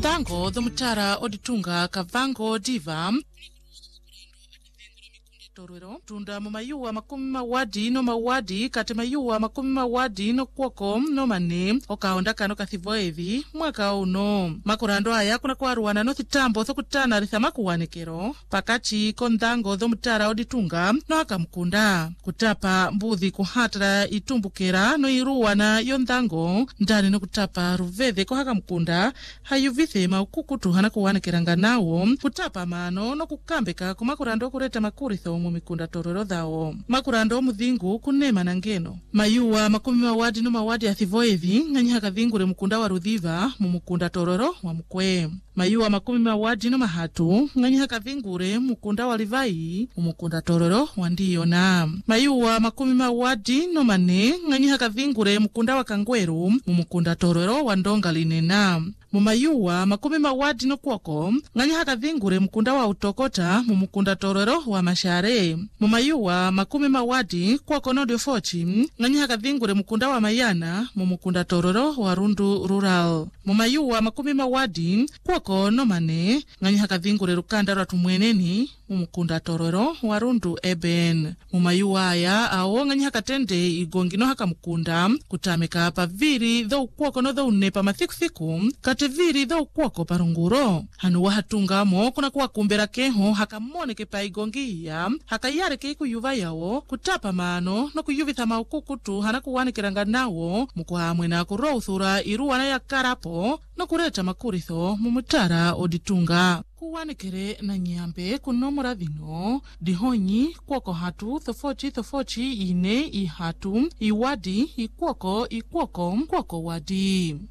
Ndango dhomutara oditunga kavango diva Torero tunda mumayuwa makumi mawadi no mawadi kati mayuwa makumi mawadi no kwoko no mane okaonda kano kathivoevi mwaka uno makurando aya kuna kwaruana no thitambo thokutana rithama kuwanekero pakati kondango dhomutara oditunga no akamkunda kutapa mbuthi kuhatara itumbukera no iruwana yondango ndani no kutapa ruveve ko hakamkunda hayuvithe maukukutu hana kuwanekeranga nawo kutapa mano no kukambeka kumakurando kureta makuritho mumikunda torero dhao makurando mudhingu kunema na ngeno mayuwa makumi mawadi no mawadi athivoevi nganyaka dhingure mukunda wa rudhiva mumukunda torero wa mkwe mayuwa makumi mawadi no mahatu nganyaka dhingure mukunda wa livai mumukunda torero wa ndiyona mayuwa makumi mawadi no mane nganyaka dhingure mukunda wa kangweru mumukunda torero wa ndonga linena mumayuwa makumi mawadi no kwoko nganyaka dhingure mukunda wa utokota mumukunda torero wa mashare mumayuwa makumi mawadi kwoko no diofochi nganyaka dhingure mukunda wa mayana mumukunda torero wa rundu rural mumayuwa makumi mawadi kwoko no mane nganyaka dhingure rukanda rwa tumweneni mumukunda torero wa rundu eben mumayuwa aya awo nganyaka tende igongi no haka mukunda kutameka paviri dho kwoko no dho unepa mathikuthiku kateviri dho kwoko parunguro hanu wahatungamo kuna kuwakumbera keho hakamoneke pa igongi ya hakayareke kuyuva yawo kutapa mano no kuyuvitha maukukutu hana kuwanekeranga nawo mukuhamwe na kurouthura iruwana ya karapo no kureta makuritho mumutara oditunga kuwanekere na nyambe kunomora vino dihonyi kwoko hatu thofochi ine ihatu iwadi ikwoko wadi